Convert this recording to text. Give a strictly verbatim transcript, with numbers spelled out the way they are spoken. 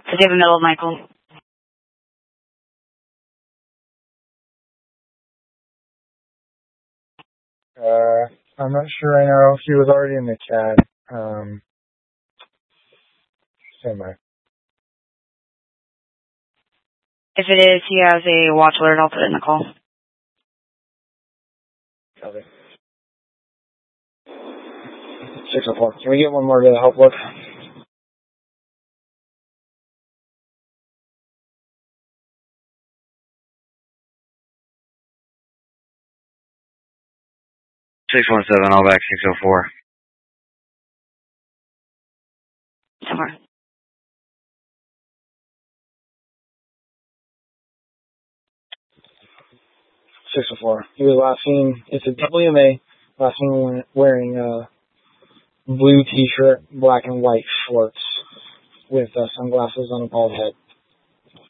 Does he have a middle of Michael? Uh, I'm not sure right now if he was already in the C A D. Um, stand by. If it is, he has a watch alert. I'll put it in the call. Copy. six oh four. Can we get one more to help look? six one seven, all back six oh four. Somewhere. six oh four. He was last seen, it's a W M A, last seen wearing a blue t-shirt, black and white shorts with uh, sunglasses on a bald head.